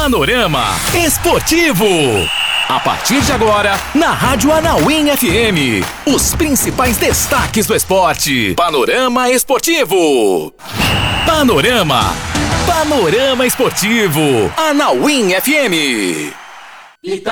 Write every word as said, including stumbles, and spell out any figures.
Panorama Esportivo. A partir de agora, na Rádio Anauim F M, os principais destaques do esporte. Panorama Esportivo. Panorama. Panorama Esportivo. Anauim F M.